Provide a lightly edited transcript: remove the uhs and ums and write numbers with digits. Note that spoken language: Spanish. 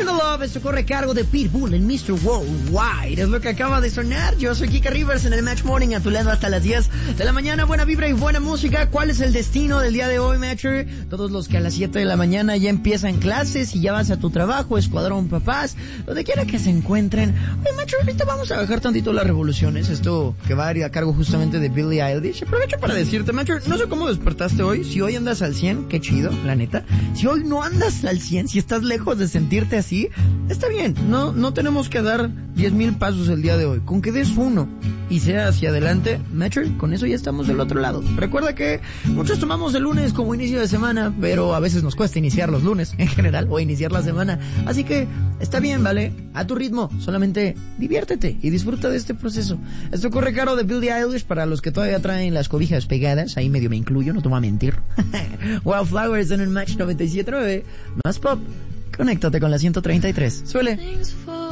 Feel the Love, esto corre a cargo de Pitbull en Mr. Worldwide. Es lo que acaba de sonar. Yo soy Kika Rivers en el Match Morning, a tu lado hasta las 10 de la mañana. Buena vibra y buena música. ¿Cuál es el destino del día de hoy, Matcher? Todos los que a las 7 de la mañana ya empiezan clases y ya vas a tu trabajo, escuadrón papás, donde quiera que se encuentren. Oye, Matcher, ahorita vamos a bajar tantito las revoluciones. Esto que va a ir a cargo justamente de Billie Eilish. Aprovecho para decirte, Matcher, no sé cómo despertaste hoy. Si hoy andas al 100, qué chido, la neta. Si hoy no andas al 100, si estás lejos de sentirte así, está bien, no tenemos que dar 10,000 pasos el día de hoy. Con que des uno y sea hacia adelante, Matcher, con eso ya estamos del otro lado. Recuerda que muchos tomamos el lunes como inicio de semana, pero a veces nos cuesta iniciar los lunes en general o iniciar la semana. Así que está bien, ¿vale? A tu ritmo, solamente diviértete y disfruta de este proceso. Esto corre caro de Billie Eilish para los que todavía traen las cobijas pegadas. Ahí medio me incluyo, no te voy a mentir. Wildflowers en el Match 97.9. Más pop. Conéctate con la 133. Suele.